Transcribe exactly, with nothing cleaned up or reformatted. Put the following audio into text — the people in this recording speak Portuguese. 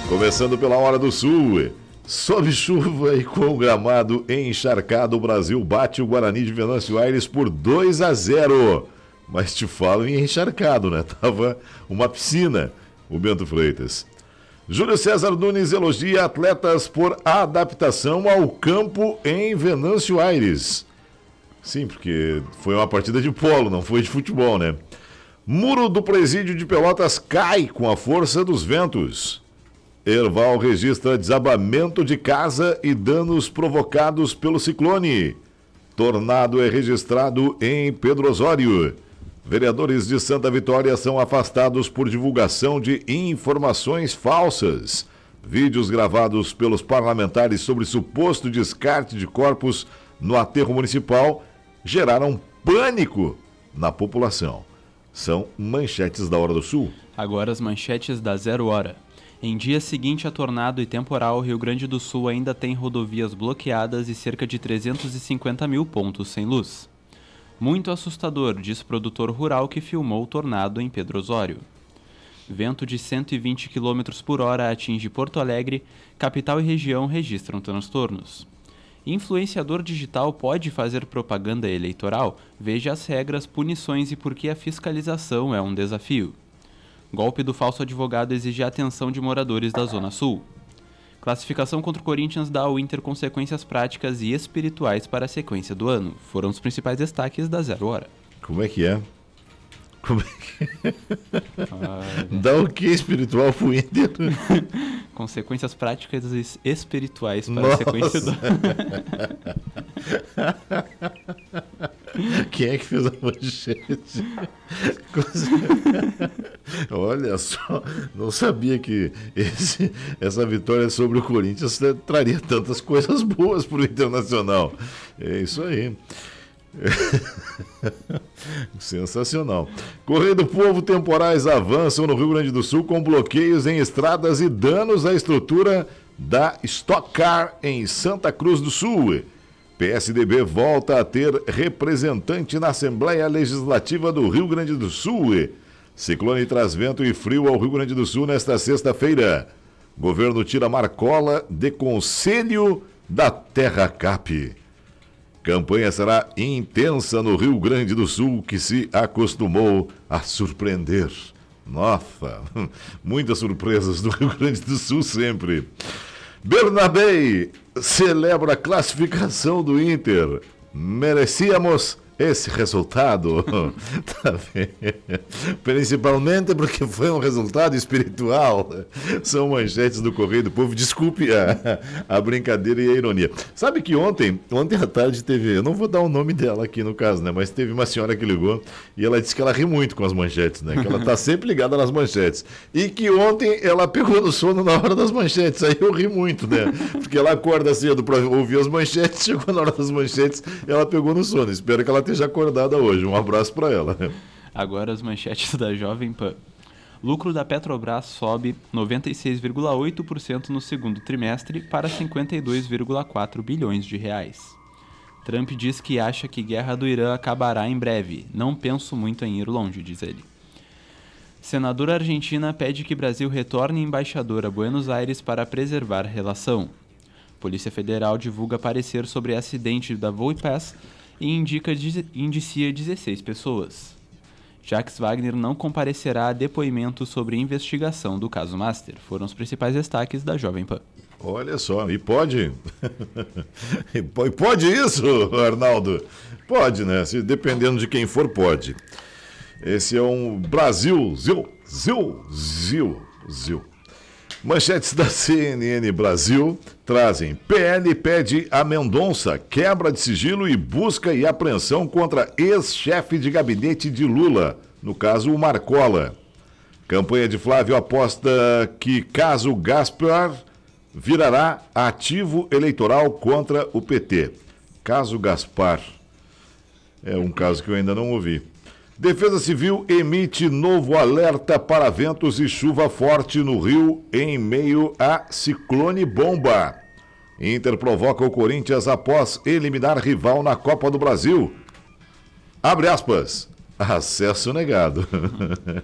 Começando pela Hora do Sul. Sob chuva e com o gramado encharcado, o Brasil bate o Guarani de Venâncio Aires por dois a zero. Mas te falo em encharcado, né? Tava uma piscina, o Bento Freitas. Júlio César Nunes elogia atletas por adaptação ao campo em Venâncio Aires. Sim, porque foi uma partida de polo, não foi de futebol, né? Muro do presídio de Pelotas cai com a força dos ventos. Erval registra desabamento de casa e danos provocados pelo ciclone. Tornado é registrado em Pedro Osório. Vereadores de Santa Vitória são afastados por divulgação de informações falsas. Vídeos gravados pelos parlamentares sobre suposto descarte de corpos no aterro municipal geraram pânico na população. São manchetes da Hora do Sul. Agora as manchetes da Zero Hora. Em dia seguinte a tornado e temporal, o Rio Grande do Sul ainda tem rodovias bloqueadas e cerca de trezentos e cinquenta mil pontos sem luz. Muito assustador, diz produtor rural que filmou o tornado em Pedro Osório. Vento de cento e vinte quilômetros por hora atinge Porto Alegre, capital e região registram transtornos. Influenciador digital pode fazer propaganda eleitoral? Veja as regras, punições e por que a fiscalização é um desafio. Golpe do falso advogado exige a atenção de moradores da Zona Sul. Classificação contra o Corinthians dá ao Inter consequências práticas e espirituais para a sequência do ano. Foram os principais destaques da Zero Hora. Como é que é? Como é que é? Dá o que espiritual pro Inter? Consequências práticas e espirituais para Nossa. a sequência do ano. Quem é que fez a manchete? Olha só, não sabia que esse, essa vitória sobre o Corinthians traria tantas coisas boas para o Internacional. É isso aí. Sensacional. Correio do Povo, temporais avançam no Rio Grande do Sul com bloqueios em estradas e danos à estrutura da Stock Car em Santa Cruz do Sul. P S D B volta a ter representante na Assembleia Legislativa do Rio Grande do Sul. Ciclone traz vento e frio ao Rio Grande do Sul nesta sexta-feira. Governo tira Marcola de conselho da Terra Cap. Campanha será intensa no Rio Grande do Sul, que se acostumou a surpreender. Nossa, muitas surpresas do Rio Grande do Sul sempre. Bernabé celebra a classificação do Inter. Merecíamos esse resultado. Tá bem. Principalmente porque foi um resultado espiritual. São manchetes do Correio do Povo. Desculpe a, a brincadeira e a ironia. Sabe que ontem, ontem à tarde teve, eu não vou dar o nome dela aqui no caso, né? Mas teve uma senhora que ligou e ela disse que ela ri muito com as manchetes, né? Que ela tá sempre ligada nas manchetes. E que ontem ela pegou no sono na hora das manchetes. Aí eu ri muito, né? Porque ela acorda cedo para ouvir as manchetes, chegou na hora das manchetes, ela pegou no sono. Espero que ela esteja acordada hoje. Um abraço para ela. Agora as manchetes da Jovem Pan. Lucro da Petrobras sobe noventa e seis vírgula oito por cento no segundo trimestre para cinquenta e dois vírgula quatro bilhões de reais. Trump diz que acha que guerra do Irã acabará em breve. Não penso muito em ir longe, diz ele. Senadora argentina pede que Brasil retorne embaixador a Buenos Aires para preservar relação. Polícia Federal divulga parecer sobre acidente da Volpass e indica, indicia dezesseis pessoas. Jacques Wagner não comparecerá a depoimento sobre investigação do caso Master. Foram os principais destaques da Jovem Pan. Olha só, e pode? E pode isso, Arnaldo? Pode, né? Se, dependendo de quem for, pode. Esse é um Brasil, Zil, Zil, Zil, Zil. Manchetes da C N N Brasil trazem: P L pede a Mendonça quebra de sigilo e busca e apreensão contra ex-chefe de gabinete de Lula, no caso o Marcola. Campanha de Flávio aposta que caso Gaspar virará ativo eleitoral contra o P T. Caso Gaspar. É um caso que eu ainda não ouvi. Defesa Civil emite novo alerta para ventos e chuva forte no Rio em meio a ciclone bomba. Inter provoca o Corinthians após eliminar rival na Copa do Brasil. Abre aspas. Acesso negado.